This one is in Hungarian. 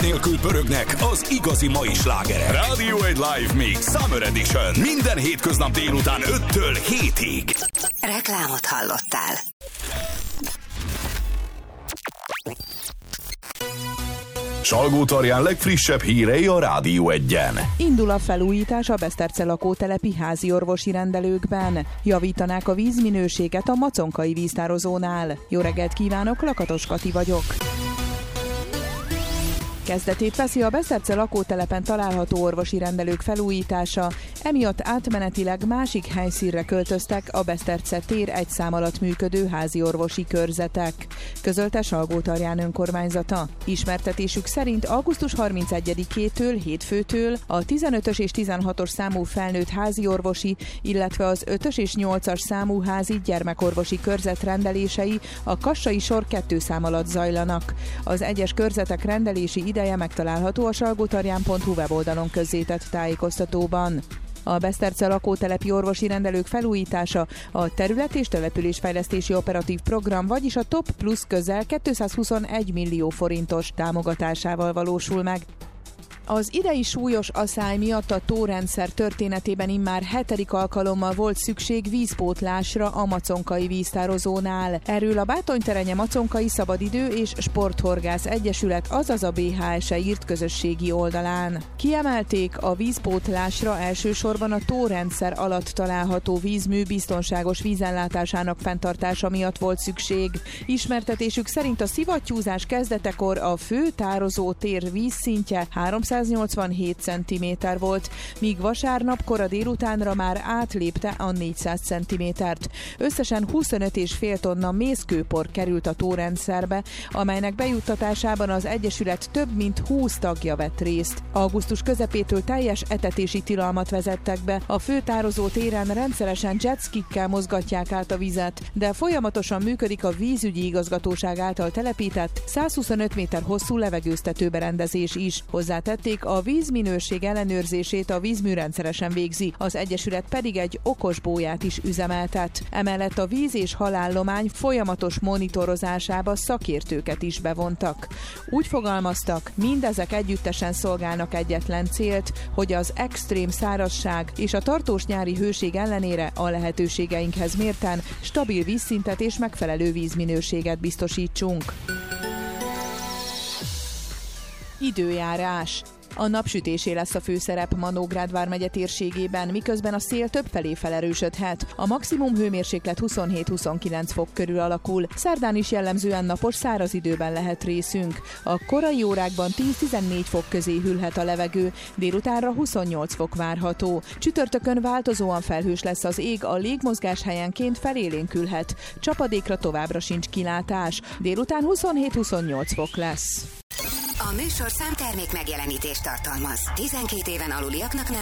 nélkül pörögnek az igazi mai slágerek. Radio 1 Live Mix Summer Edition. Minden hétköznap délután 5-től 7-ig. Reklámot hallottál. Salgótarján legfrissebb hírei a Rádió 1-en. Indul a felújítás a Beszterce lakótelepi házi orvosi rendelőkben. Javítanák a vízminőséget a maconkai víztározónál. Jó reggelt kívánok, Lakatos Kati vagyok. Kezdetét veszi a Beszterce lakótelepen található orvosi rendelők felújítása, emiatt átmenetileg másik helyszínre költöztek a Beszterce tér egy szám alatt működő házi orvosi körzetek, közölte Salgótarján önkormányzata. Ismertetésük szerint augusztus 31-től hétfőtől a 15-ös és 16-os számú felnőtt házi orvosi, illetve az 5-ös és 8-as számú házi gyermekorvosi körzet rendelései a Kassai sor 2 szám alatt zajlanak. Az egyes körzetek rendelési ideje megtalálható a salgótarján.hu weboldalon közzétett tájékoztatóban. A Beszterce lakótelepi orvosi rendelők felújítása a terület- és településfejlesztési operatív program, vagyis a TOP Plus közel 221 millió forintos támogatásával valósul meg. Az idei súlyos aszály miatt a tórendszer történetében immár 7. alkalommal volt szükség vízpótlásra a maconkai víztározónál. Erről a Bátonyterenye Maconkai Szabadidő és Sporthorgász Egyesület, azaz a BHS-e írt közösségi oldalán. Kiemelték, a vízpótlásra elsősorban a tórendszer alatt található vízmű biztonságos vízellátásának fenntartása miatt volt szükség. Ismertetésük szerint a szivattyúzás kezdetekor a fő tározó tér vízszintje 387 cm volt, míg vasárnap kora délutánra már átlépte a 400 cm-t. Összesen 25,5 tonna mészkőpor került a tórendszerbe, amelynek bejuttatásában az Egyesület több mint 20 tagja vett részt. Augusztus közepétől teljes etetési tilalmat vezettek be, a főtározó téren rendszeresen jetskikkel mozgatják át a vizet, de folyamatosan működik a vízügyi igazgatóság által telepített 125 méter hosszú levegőztető berendezés is. Hozzátették, a vízminőség ellenőrzését a vízmű rendszeresen végzi, az Egyesület pedig egy okos bóját is üzemeltet. Emellett a víz- és halállomány folyamatos monitorozásába szakértőket is bevontak. Úgy fogalmaztak, mindezek együttesen szolgálnak egyetlen célt, hogy az extrém szárazság és a tartós nyári hőség ellenére a lehetőségeinkhez mérten stabil vízszintet és megfelelő vízminőséget biztosítsunk. Időjárás. A napsütésé lesz a főszerep Manógrád vármegye térségében, miközben a szél többfelé felerősödhet. A maximum hőmérséklet 27-29 fok körül alakul. Szerdán is jellemzően napos, száraz időben lehet részünk. A korai órákban 10-14 fok közé hűlhet a levegő, délutánra 28 fok várható. Csütörtökön változóan felhős lesz az ég, a légmozgás helyenként felélénkülhet. Csapadékra továbbra sincs kilátás. Délután 27-28 fok lesz. A műsorszám termék megjelenítést tartalmaz. 12 éven aluliaknak nem